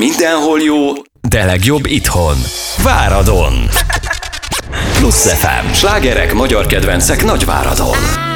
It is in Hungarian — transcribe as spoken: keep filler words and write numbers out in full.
Mindenhol jó, de legjobb itthon. Váradon! Plusz ef em. Slágerek, magyar kedvencek Nagyváradon.